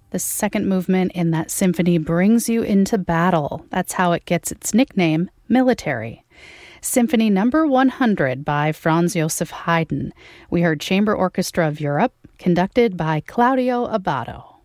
The second movement in that symphony brings you into battle. That's how it gets its nickname, Military. Symphony number 100 by Franz Joseph Haydn. We heard Chamber Orchestra of Europe, conducted by Claudio Abbado.